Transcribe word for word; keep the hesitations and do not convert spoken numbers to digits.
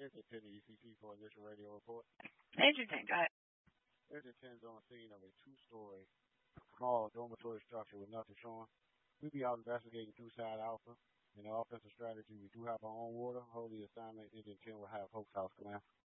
Engine ten to E C C for initial radio report. Engine ten, go ahead. Engine ten is on scene of a two-story small dormitory structure with nothing showing. We be out investigating through Side Alpha. In the offensive strategy, we do have our own water. Holy assignment, Engine ten will have Hope's House command.